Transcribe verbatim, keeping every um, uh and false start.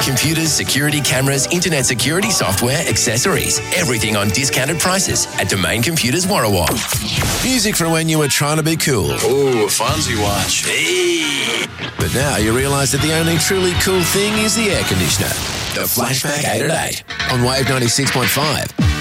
computers, security cameras, internet security software, accessories. Everything on discounted prices at Domain Computers Warrawong. Music from when you were trying to be cool. Ooh, a Fonzie watch. Hey. But now you realise that the only truly cool thing is the air conditioner. The Flashback eight at eight on Wave ninety-six point five.